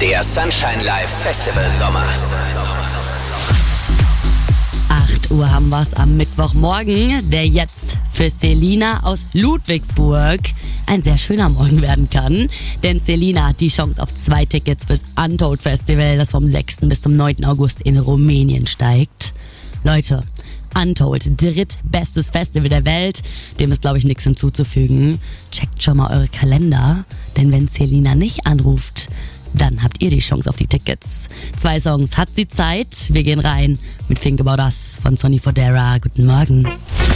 Der Sunshine Live Festival Sommer. 8 Uhr haben wir's am Mittwochmorgen, der jetzt für Selina aus Ludwigsburg ein sehr schöner Morgen werden kann. Denn Selina hat die Chance auf 2 Tickets fürs Untold Festival, das vom 6. bis zum 9. August in Rumänien steigt. Leute, Untold, drittbestes Festival der Welt. Dem ist, glaube ich, nichts hinzuzufügen. Checkt schon mal eure Kalender, denn wenn Selina nicht anruft, dann habt ihr die Chance auf die Tickets. 2 Songs hat sie Zeit. Wir gehen rein mit Think About Us von Sonny Fodera. Guten Morgen.